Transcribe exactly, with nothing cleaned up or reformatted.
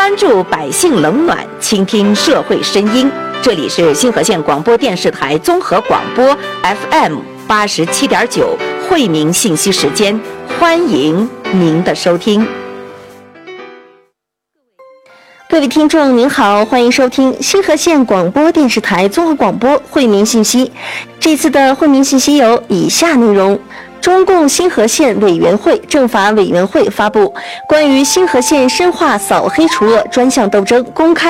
关注百姓冷暖，倾听社会声音。这里是新河县广播电视台综合广播 F M 八十七点九惠民信息时间，欢迎您的收听。 各位听众您好，欢迎收听新河县广播电视台综合广播惠民信息。这次的惠民信息有以下内容：中共新河县委员会政法委员会发布关于新河县深化扫黑除恶专项斗争公开